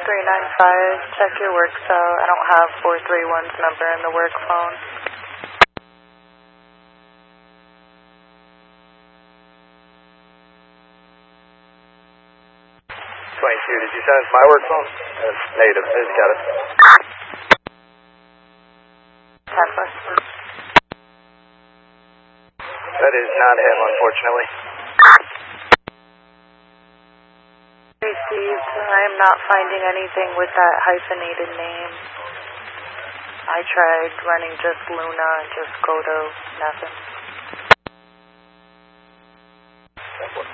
395, check your work cell. I don't have 431's number in the work phone. 22, did you send it to my work phone? That's negative, I just got it. 10+. That is not him, unfortunately. Received. I am not finding anything with that hyphenated name. I tried running just Luna and just Godo, nothing.